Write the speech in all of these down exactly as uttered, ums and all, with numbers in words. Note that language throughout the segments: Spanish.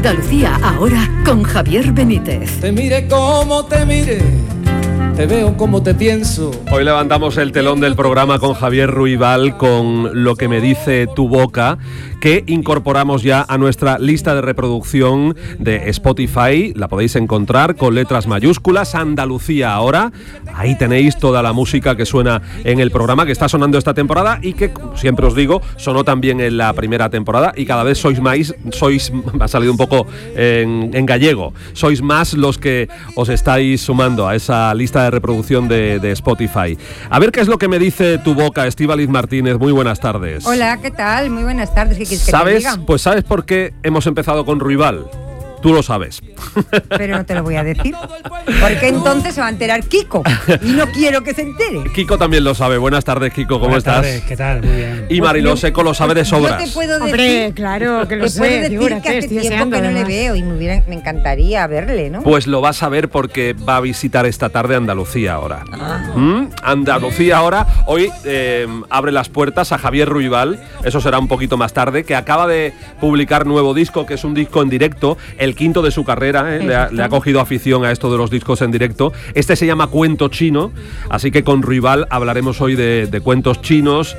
Andalucía ahora con Javier Benítez. Te mire como te mire, te veo como te pienso. Hoy levantamos el telón del programa con Javier Ruibal con Lo que me dice tu boca, que incorporamos ya a nuestra lista de reproducción de Spotify. La podéis encontrar con letras mayúsculas, Andalucía ahora. Ahí tenéis toda la música que suena en el programa, que está sonando esta temporada y que, como siempre os digo, sonó también en la primera temporada, y cada vez sois más, sois, me ha salido un poco en, en gallego, sois más los que os estáis sumando a esa lista de reproducción de, de Spotify. A ver qué es lo que me dice tu boca, Estíbaliz Martínez. Muy buenas tardes. Hola, ¿qué tal? Muy buenas tardes. ¿Qué quieres que ¿Sabes? te diga? Pues ¿sabes por qué hemos empezado con Ruibal? Tú lo sabes. Pero no te lo voy a decir, porque entonces se va a enterar Kiko y no quiero que se entere. Kiko también lo sabe. Buenas tardes, Kiko, ¿cómo Buenas estás? Tardes, ¿qué tal? Muy bien. Y Mariló Seco lo sabe de sobras. Yo te puedo decir, Hombre, claro que lo te sé, puedo decir figúrate, que hace estoy tiempo deseando, que no le además. veo y me, hubiera, me encantaría verle, ¿no? Pues lo vas a ver porque va a visitar esta tarde Andalucía ahora. Ah. ¿Mm? Andalucía ahora. Hoy eh, abre las puertas a Javier Ruibal, eso será un poquito más tarde, que acaba de publicar nuevo disco, que es un disco en directo, el quinto de su carrera. ¿eh? Le, ha, le ha cogido afición a esto de los discos en directo. Este se llama Cuento Chino, así que con Ruibal hablaremos hoy de, de cuentos chinos,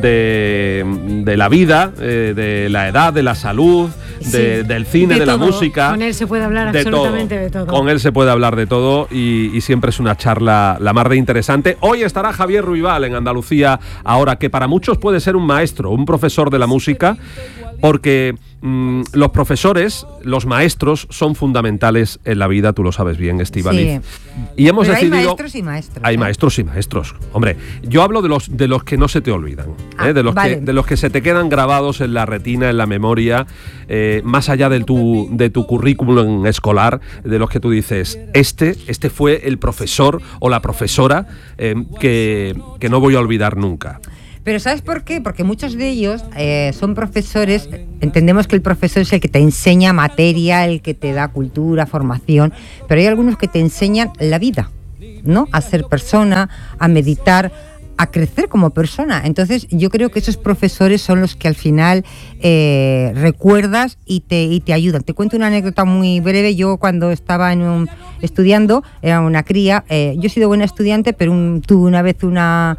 de, de la vida, eh, de la edad, de la salud, de, Sí, del cine, de, de la todo. música. Con él se puede hablar de absolutamente todo. de todo. Con él se puede hablar de todo y, y siempre es una charla la más de interesante. Hoy estará Javier Ruibal en Andalucía ahora, que para muchos puede ser un maestro, un profesor de la música, porque mmm, los profesores, los maestros son fundamentales en la vida, tú lo sabes bien, Estíbaliz. Sí. Y hemos Pero decidido... hay maestros y maestros. Hay ¿eh? maestros y maestros. Hombre, yo hablo de los de los que no se te olvidan, Ah, ¿eh? de los vale. que de los que se te quedan grabados en la retina, en la memoria, eh, más allá de tu de tu currículum escolar, de los que tú dices, este este fue el profesor o la profesora eh, que que no voy a olvidar nunca. Pero ¿sabes por qué? Porque muchos de ellos eh, son profesores. Entendemos que el profesor es el que te enseña materia, el que te da cultura, formación, pero hay algunos que te enseñan la vida, ¿no? A ser persona, a meditar, a crecer como persona. Entonces yo creo que esos profesores son los que al final eh, recuerdas y te, y te ayudan. Te cuento una anécdota muy breve. Yo cuando estaba en un, estudiando, era una cría, eh, yo he sido buena estudiante, pero un, tuve una vez una...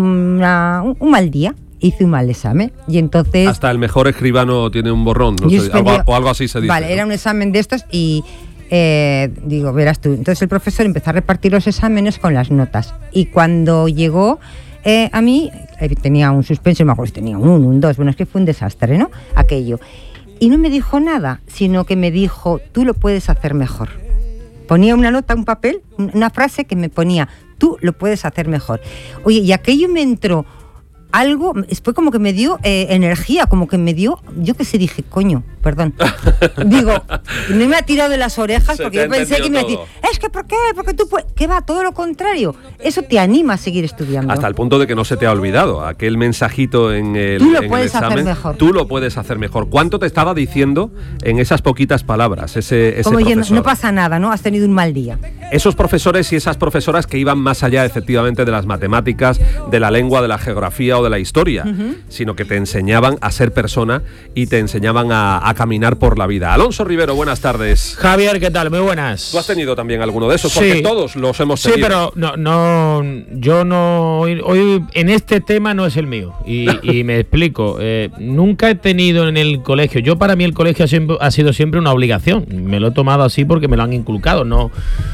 Una, un, un mal día, hice un mal examen y entonces... Hasta el mejor escribano tiene un borrón, no sé, algo, o algo así se dice. Vale, ¿no? era un examen de estos y eh, digo, verás tú, entonces el profesor empezó a repartir los exámenes con las notas y cuando llegó eh, a mí, eh, tenía un suspenso, me acuerdo, tenía un uno, un dos, bueno, es que fue un desastre, ¿no? Aquello. Y no me dijo nada, sino que me dijo, tú lo puedes hacer mejor. Ponía una nota, un papel, una frase que me ponía, tú lo puedes hacer mejor. Oye, y aquello me entró algo, después como que me dio eh, energía, como que me dio, yo qué sé, dije, coño, perdón. Digo, no me ha tirado de las orejas Se porque te yo pensé que me entendió iba a decir, es que ¿por qué? Porque tú puedes, ¿qué va? Todo lo contrario. Eso te anima a seguir estudiando. Hasta el punto de que no se te ha olvidado aquel mensajito en el, Tú lo en el puedes hacer examen. mejor. Tú lo puedes hacer mejor. ¿Cuánto te estaba diciendo en esas poquitas palabras ese, ese Como profesor? diciendo, no pasa nada, ¿no? Has tenido un mal día. Esos profesores y esas profesoras que iban más allá, efectivamente, de las matemáticas, de la lengua, de la geografía o de la historia, uh-huh. sino que te enseñaban a ser persona y te enseñaban a, a caminar por la vida. Alonso Rivero, buenas tardes. Javier, ¿qué tal? Muy buenas. ¿Tú has tenido también alguno de esos? Porque sí. todos los hemos tenido. Sí, pero no, no, yo no, hoy, hoy en este tema no es el mío. Y, y me explico. Eh, nunca he tenido en el colegio, yo para mí el colegio ha, siempre, ha sido siempre una obligación. Me lo he tomado así porque me lo han inculcado, no...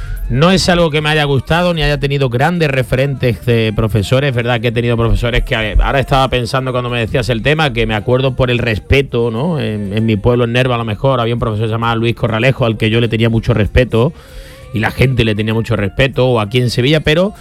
No es algo que me haya gustado ni haya tenido grandes referentes de profesores, verdad que he tenido profesores que ahora estaba pensando cuando me decías el tema, que me acuerdo por el respeto, ¿no? En, en mi pueblo, en Nerva, a lo mejor, había un profesor llamado Luis Corralejo al que yo le tenía mucho respeto y la gente le tenía mucho respeto, o aquí en Sevilla, pero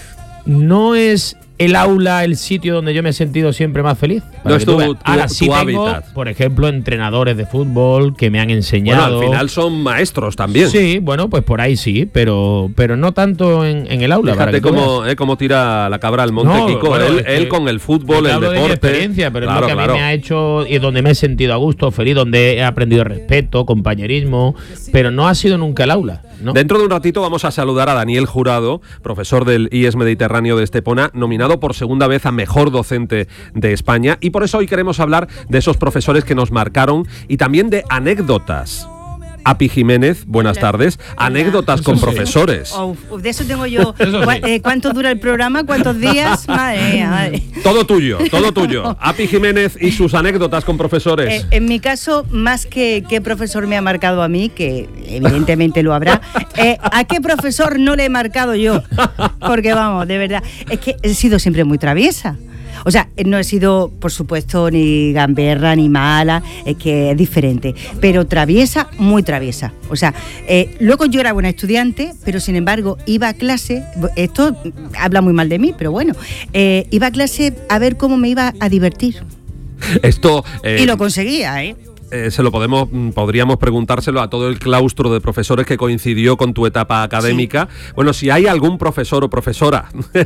no es el aula el sitio donde yo me he sentido siempre más feliz. No es tu, tu, Ahora sí tu tengo, hábitat. por ejemplo, entrenadores de fútbol que me han enseñado. Bueno, al final son maestros también. Sí, bueno, pues por ahí sí, pero pero no tanto en, en el aula. Fíjate cómo, eh, cómo tira la cabra al monte, no, Kiko. Bueno, él, él con el fútbol, el deporte. De mi experiencia, pero claro, es lo que claro. a mí me ha hecho y donde me he sentido a gusto, feliz, donde he aprendido respeto, compañerismo, pero no ha sido nunca el aula, ¿no? Dentro de un ratito vamos a saludar a Daniel Jurado, profesor del I E S Mediterráneo de Estepona, nominado por segunda vez a Mejor Docente de España, y por eso hoy queremos hablar de esos profesores que nos marcaron y también de anécdotas. Api Jiménez, buenas Hola. tardes. Hola. Anécdotas con sí. profesores. Oh, de eso tengo yo. Eso sí. eh, ¿Cuánto dura el programa? ¿Cuántos días? Madre mía, madre. Todo tuyo, todo tuyo. Api Jiménez y sus anécdotas con profesores. Eh, en mi caso, más que qué profesor me ha marcado a mí, que evidentemente lo habrá, eh, ¿a qué profesor no le he marcado yo? Porque vamos, de verdad, es que he sido siempre muy traviesa. O sea, no he sido, por supuesto, ni gamberra, ni mala, es que es diferente. Pero traviesa, muy traviesa. O sea, eh, luego yo era buena estudiante, pero sin embargo iba a clase, esto habla muy mal de mí, pero bueno, eh, iba a clase a ver cómo me iba a divertir. Esto... Eh... Y lo conseguía, ¿eh? Eh, se lo podemos, podríamos preguntárselo a todo el claustro de profesores que coincidió con tu etapa académica. Sí. Bueno, si hay algún profesor o profesora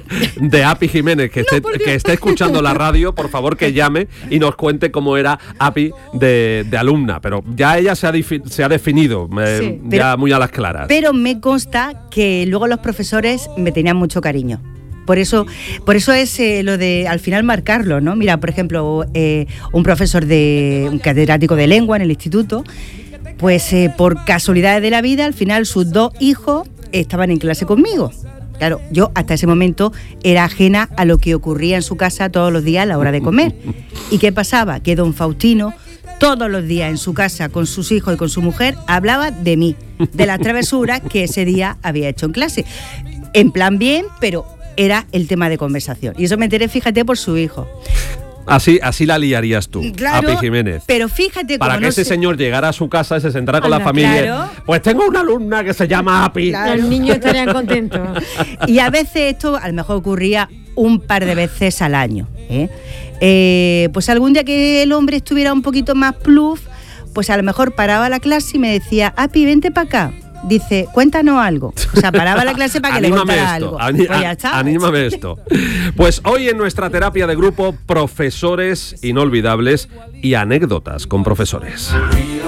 de Api Jiménez que, no, esté, que esté escuchando la radio, por favor que llame y nos cuente cómo era Api de, de alumna. Pero ya ella se ha, se ha definido, eh, sí, pero, ya muy a las claras. Pero me consta que luego los profesores me tenían mucho cariño. Por eso, por eso es eh, lo de al final marcarlo, ¿no? Mira, por ejemplo, eh, un profesor de un catedrático de lengua en el instituto, pues eh, por casualidades de la vida, al final sus dos hijos estaban en clase conmigo. Claro, yo hasta ese momento era ajena a lo que ocurría en su casa todos los días a la hora de comer. ¿Y qué pasaba? Que don Faustino todos los días en su casa con sus hijos y con su mujer hablaba de mí, de las travesuras que ese día había hecho en clase. En plan bien, pero era el tema de conversación. Y eso me enteré, fíjate, por su hijo. Así, así la liarías tú, claro, Api Jiménez. Pero fíjate para como que no ese sé... señor llegara a su casa y se sentara con Anda, la familia. Claro. Pues tengo una alumna que se llama Api. Claro. Los niños estarían contentos. Y a veces esto a lo mejor ocurría un par de veces al año. ¿eh? Eh, pues algún día que el hombre estuviera un poquito más pluf, pues a lo mejor paraba la clase y me decía, Api, vente para acá. Dice, cuéntanos algo. O sea, paraba la clase para que le contara esto, algo. Ani- pues ya está. Anímame esto. Pues hoy en nuestra terapia de grupo, profesores inolvidables y anécdotas con profesores.